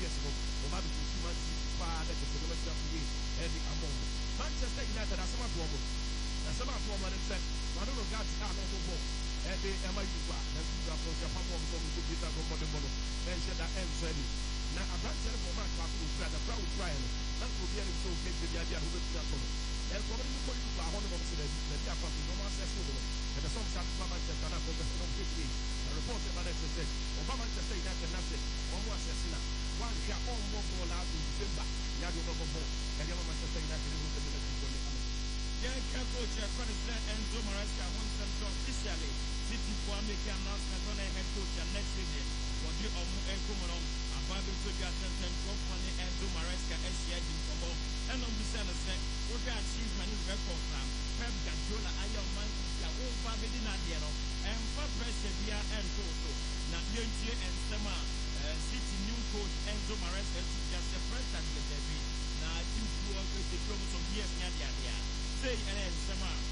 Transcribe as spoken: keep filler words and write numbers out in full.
years ago. Oba be two months far that is the number of years every among Manchester United as some of them. As some of them are said, I don't know God's not no more. Every M I U bar, and you are from Japan from the Peter from Modemono, mention that M Zeni. Now a branch for my class will try the proud trial. That will be so big the idea who will be that one. And probably for you to one of them, the idea of the normal assessment. And the song started from Manchester for the song fifty. The report about it said, Obama Manchester United nothing. One more assessing. One can all more ball out in December. Yadu Bobo, and the Manchester United will be the yeah, coach, President Enzo Maresca wants them to officially City for making announcement on a head coach and next season. For the Omu Ecomonom, a Bible to get and company Enzo Maresca S C I in Combo, and on the Senate said, what the achievement is record now. Pep Guardiola, I am man, the old Babidi Nadiano, and for President and Toto. Now, Yunchi and Sema, City new coach Enzo Maresca, just the president.